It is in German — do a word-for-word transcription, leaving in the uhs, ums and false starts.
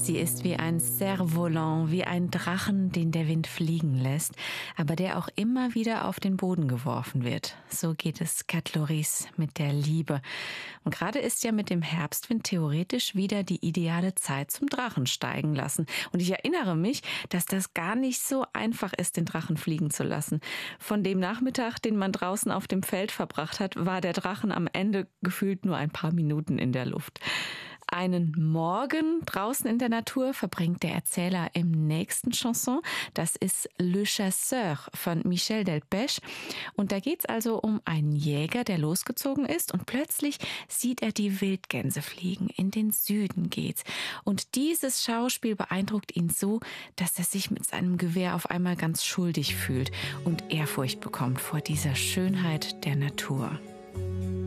Sie ist wie ein Cerf-Volant, wie ein Drachen, den der Wind fliegen lässt, aber der auch immer wieder auf den Boden geworfen wird. So geht es Kat Loris mit der Liebe. Und gerade ist ja mit dem Herbstwind theoretisch wieder die ideale Zeit zum Drachen steigen lassen. Und ich erinnere mich, dass das gar nicht so einfach ist, den Drachen fliegen zu lassen. Von dem Nachmittag, den man draußen auf dem Feld verbracht hat, war der Drachen am Ende gefühlt nur ein paar Minuten in der Luft. Einen Morgen draußen in der Natur verbringt der Erzähler im nächsten Chanson. Das ist Le Chasseur von Michel Delpech. Und da geht's also um einen Jäger, der losgezogen ist und plötzlich sieht er die Wildgänse fliegen. In den Süden geht's. Und dieses Schauspiel beeindruckt ihn so, dass er sich mit seinem Gewehr auf einmal ganz schuldig fühlt und Ehrfurcht bekommt vor dieser Schönheit der Natur.